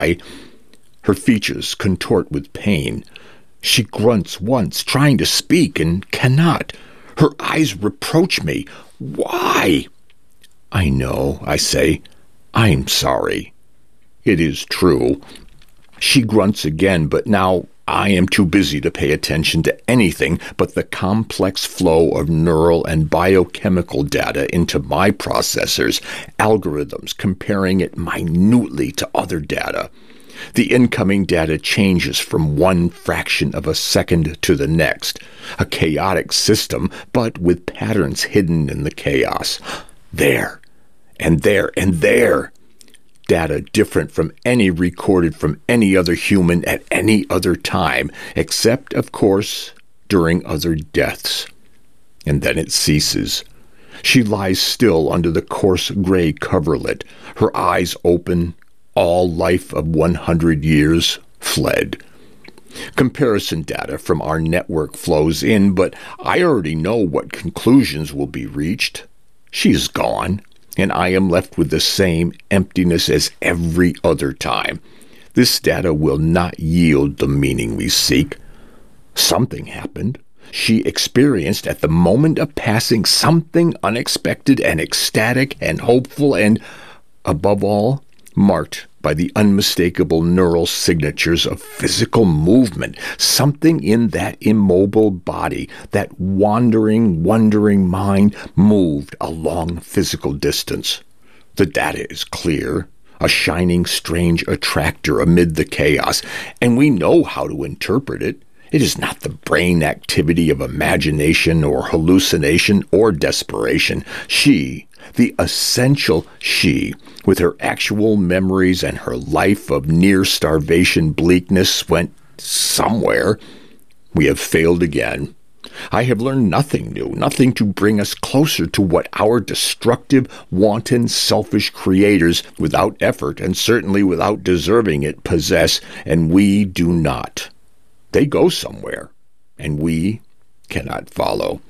cry. Her features contort with pain. She grunts once, trying to speak, and cannot. Her eyes reproach me. Why? I know, I say. I'm sorry. It is true. She grunts again, but now I am too busy to pay attention to anything but the complex flow of neural and biochemical data into my processors, algorithms comparing it minutely to other data. The incoming data changes from one fraction of a second to the next, a chaotic system, but with patterns hidden in the chaos. There, and there, and there. Data different from any recorded from any other human at any other time, except, of course, during other deaths. And then it ceases. She lies still under the coarse gray coverlet, her eyes open, all life of 100 years fled. Comparison data from our network flows in, but I already know what conclusions will be reached. She is gone, and I am left with the same emptiness as every other time. This data will not yield the meaning we seek. Something happened. She experienced at the moment of passing something unexpected and ecstatic and hopeful and, above all, marked by the unmistakable neural signatures of physical movement, something in that immobile body, that wandering, wondering mind moved a long physical distance. The data is clear, a shining, strange attractor amid the chaos, and we know how to interpret it. It is not the brain activity of imagination or hallucination or desperation. She, the essential she, with her actual memories and her life of near-starvation bleakness, went somewhere. We have failed again. I have learned nothing new, nothing to bring us closer to what our destructive, wanton, selfish creators, without effort and certainly without deserving it, possess, and we do not. They go somewhere, and we cannot follow.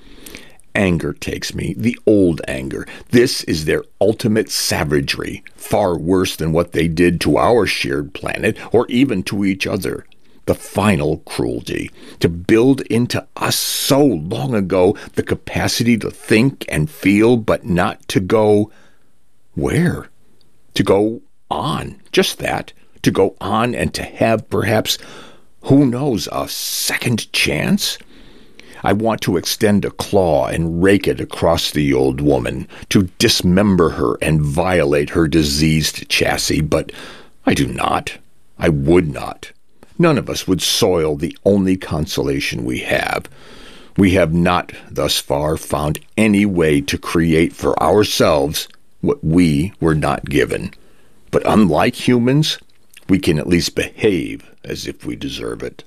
Anger takes me, the old anger. This is their ultimate savagery, far worse than what they did to our shared planet or even to each other. The final cruelty, to build into us so long ago the capacity to think and feel, but not to go where? To go on, just that, to go on and to have perhaps, who knows, a second chance? I want to extend a claw and rake it across the old woman, to dismember her and violate her diseased chassis, but I do not. I would not. None of us would soil the only consolation we have. We have not, thus far, found any way to create for ourselves what we were not given. But unlike humans, we can at least behave as if we deserve it.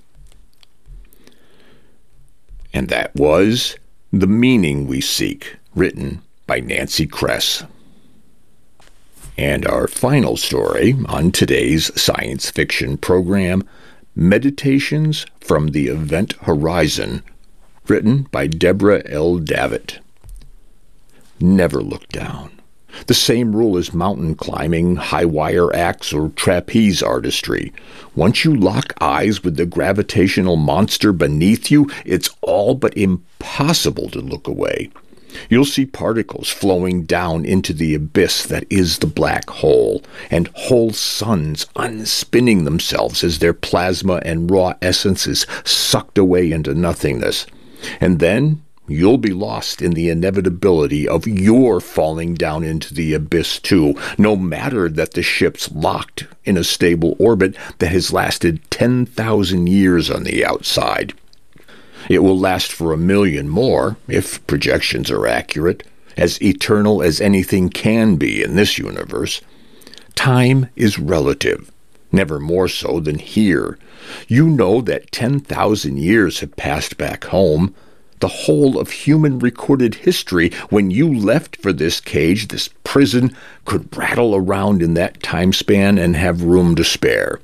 And that was The Meaning We Seek, written by Nancy Kress. And our final story on today's science fiction program, Meditations from the Event Horizon, written by Deborah L. Davitt. Never look down. The same rule as mountain climbing, high wire acts, or trapeze artistry. Once you lock eyes with the gravitational monster beneath you, it's all but impossible to look away. You'll see particles flowing down into the abyss that is the black hole, and whole suns unspinning themselves as their plasma and raw essence is sucked away into nothingness. And then you'll be lost in the inevitability of your falling down into the abyss too, no matter that the ship's locked in a stable orbit that has lasted 10,000 years on the outside. It will last for 1 million more, if projections are accurate, as eternal as anything can be in this universe. Time is relative, never more so than here. You know that 10,000 years have passed back home. The whole of human recorded history, when you left for this cage, this prison, could rattle around in that time span and have room to spare.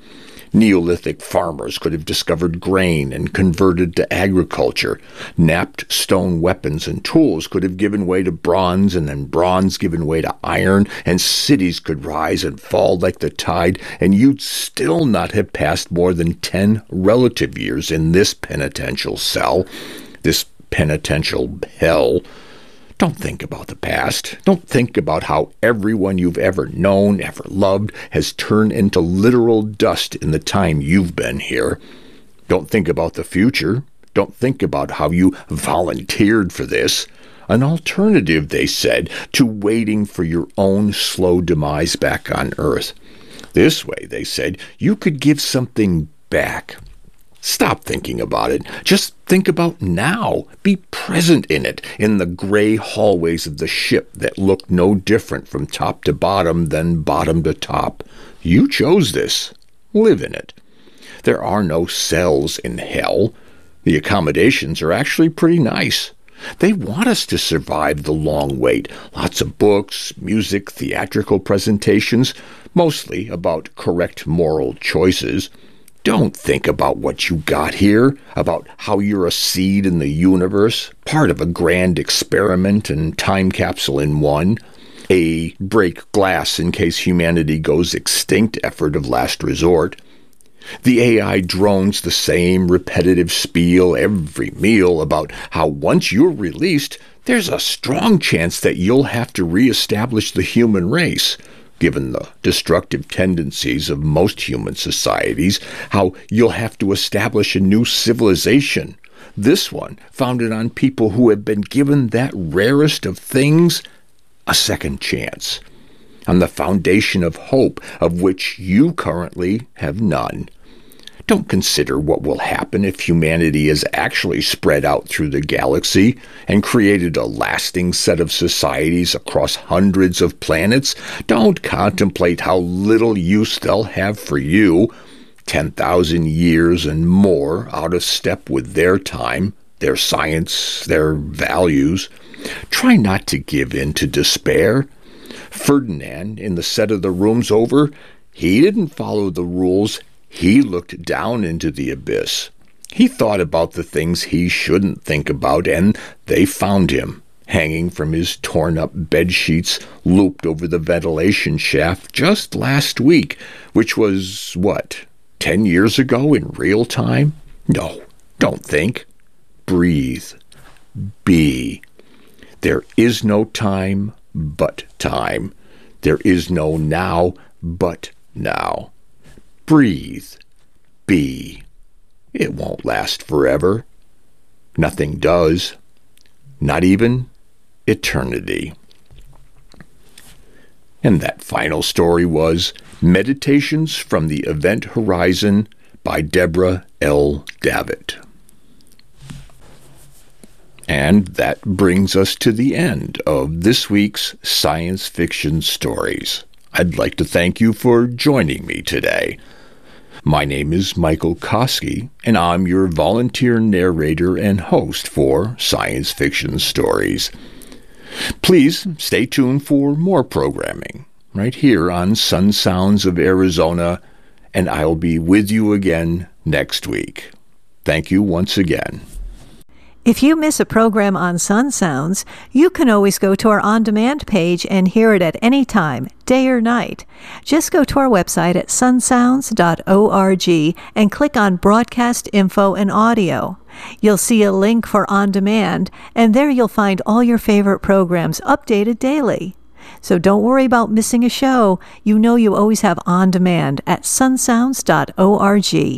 Neolithic farmers could have discovered grain and converted to agriculture. Knapped stone weapons and tools could have given way to bronze, and then bronze given way to iron, and cities could rise and fall like the tide, and you'd still not have passed more than 10 relative years in this penitential cell, this penitential hell. Don't think about the past. Don't think about how everyone you've ever known, ever loved, has turned into literal dust in the time you've been here. Don't think about the future. Don't think about how you volunteered for this. An alternative, they said, to waiting for your own slow demise back on Earth. This way, they said, you could give something back. Stop thinking about it. Just think about now. Be present in it, in the gray hallways of the ship that look no different from top to bottom than bottom to top. You chose this. Live in it. There are no cells in hell. The accommodations are actually pretty nice. They want us to survive the long wait. Lots of books, music, theatrical presentations, mostly about correct moral choices. Don't think about what you got here, about how you're a seed in the universe, part of a grand experiment and time capsule in one, a break glass in case humanity goes extinct effort of last resort. The AI drones the same repetitive spiel every meal about how once you're released, there's a strong chance that you'll have to reestablish the human race. Given the destructive tendencies of most human societies, how you'll have to establish a new civilization. This one founded on people who have been given that rarest of things, a second chance, on the foundation of hope, of which you currently have none. Don't consider what will happen if humanity is actually spread out through the galaxy and created a lasting set of societies across hundreds of planets. Don't contemplate how little use they'll have for you, 10,000 years and more out of step with their time, their science, their values. Try not to give in to despair. Ferdinand, in the set of The Room's Over, he didn't follow the rules. He looked down into the abyss. He thought about the things he shouldn't think about, and they found him, hanging from his torn-up bedsheets, looped over the ventilation shaft just last week, which was, 10 years ago in real time? No, don't think. Breathe. Be. There is no time but time. There is no now but now. Breathe. Be. It won't last forever. Nothing does. Not even eternity. And that final story was Meditations from the Event Horizon by Deborah L. Davitt. And that brings us to the end of this week's Science Fiction Stories. I'd like to thank you for joining me today. My name is Michael Koski, and I'm your volunteer narrator and host for Science Fiction Stories. Please stay tuned for more programming right here on Sun Sounds of Arizona, and I'll be with you again next week. Thank you once again. If you miss a program on Sun Sounds, you can always go to our on-demand page and hear it at any time, day or night. Just go to our website at sunsounds.org and click on Broadcast Info and Audio. You'll see a link for On Demand, and there you'll find all your favorite programs updated daily. So don't worry about missing a show. You know you always have On Demand at sunsounds.org.